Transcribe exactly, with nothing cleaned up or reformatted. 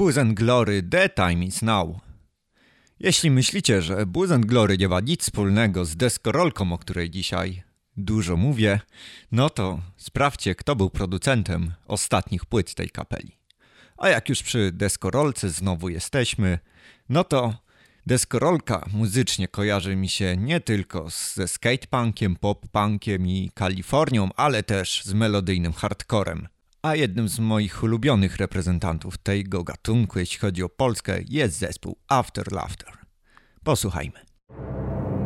Booze and Glory, The Time Is Now. Jeśli myślicie, że Booze and Glory nie ma nic wspólnego z deskorolką, o której dzisiaj dużo mówię, no to sprawdźcie, kto był producentem ostatnich płyt tej kapeli. A jak już przy deskorolce znowu jesteśmy, no to deskorolka muzycznie kojarzy mi się nie tylko ze skatepunkiem, pop-punkiem i Kalifornią, ale też z melodyjnym hardcorem. A jednym z moich ulubionych reprezentantów tego gatunku, jeśli chodzi o Polskę, jest zespół After Laughter. Posłuchajmy.